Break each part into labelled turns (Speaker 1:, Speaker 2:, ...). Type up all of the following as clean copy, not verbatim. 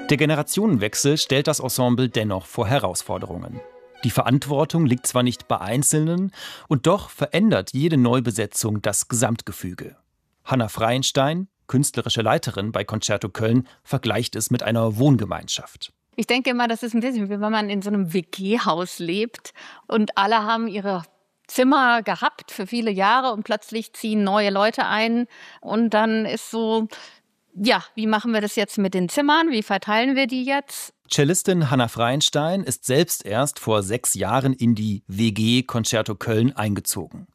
Speaker 1: Der Generationenwechsel stellt das Ensemble dennoch vor Herausforderungen. Die Verantwortung liegt zwar nicht bei Einzelnen, und doch verändert jede Neubesetzung das Gesamtgefüge. Hanna Freienstein, künstlerische Leiterin bei Concerto Köln, vergleicht es mit einer Wohngemeinschaft.
Speaker 2: Ich denke immer, das ist ein bisschen wie wenn man in so einem WG-Haus lebt und alle haben ihre Zimmer gehabt für viele Jahre und plötzlich ziehen neue Leute ein und dann ist so, ja, wie machen wir das jetzt mit den Zimmern? Wie verteilen wir die jetzt?
Speaker 1: Cellistin Hanna Freienstein ist selbst erst vor 6 Jahren in die WG Concerto Köln eingezogen.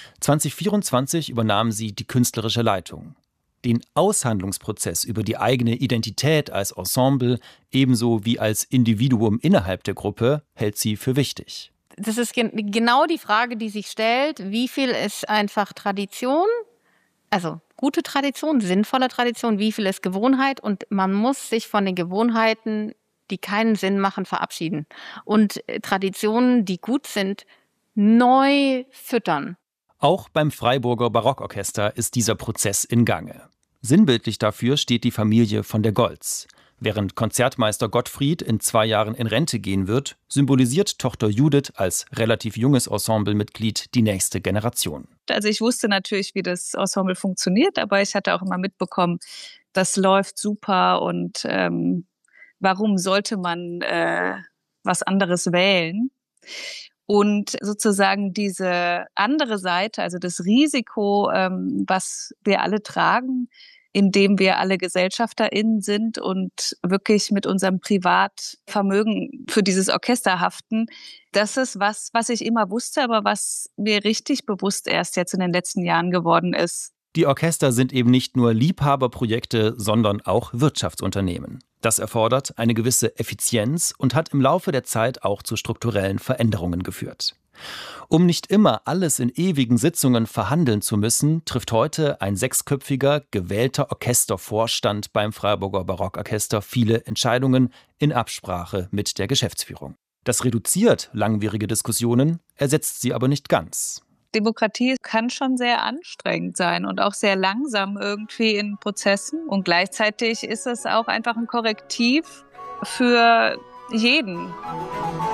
Speaker 1: 2024 übernahm sie die künstlerische Leitung. Den Aushandlungsprozess über die eigene Identität als Ensemble ebenso wie als Individuum innerhalb der Gruppe hält sie für wichtig.
Speaker 2: Das ist genau die Frage, die sich stellt, wie viel ist einfach Tradition, also gute Tradition, sinnvolle Tradition, wie viel ist Gewohnheit und man muss sich von den Gewohnheiten, die keinen Sinn machen, verabschieden und Traditionen, die gut sind, neu füttern.
Speaker 1: Auch beim Freiburger Barockorchester ist dieser Prozess in Gange. Sinnbildlich dafür steht die Familie von der Goltz. Während Konzertmeister Gottfried in 2 Jahren in Rente gehen wird, symbolisiert Tochter Judith als relativ junges Ensemblemitglied die nächste Generation.
Speaker 3: Also ich wusste natürlich, wie das Ensemble funktioniert, aber ich hatte auch immer mitbekommen, das läuft super und warum sollte man was anderes wählen? Und sozusagen diese andere Seite, also das Risiko, was wir alle tragen, indem wir alle GesellschafterInnen sind und wirklich mit unserem Privatvermögen für dieses Orchester haften, das ist was ich immer wusste, aber was mir richtig bewusst erst jetzt in den letzten Jahren geworden ist.
Speaker 1: Die Orchester sind eben nicht nur Liebhaberprojekte, sondern auch Wirtschaftsunternehmen. Das erfordert eine gewisse Effizienz und hat im Laufe der Zeit auch zu strukturellen Veränderungen geführt. Um nicht immer alles in ewigen Sitzungen verhandeln zu müssen, trifft heute ein 6-köpfiger, gewählter Orchestervorstand beim Freiburger Barockorchester viele Entscheidungen in Absprache mit der Geschäftsführung. Das reduziert langwierige Diskussionen, ersetzt sie aber nicht ganz.
Speaker 3: Demokratie kann schon sehr anstrengend sein und auch sehr langsam irgendwie in Prozessen. Und gleichzeitig ist es auch einfach ein Korrektiv für jeden.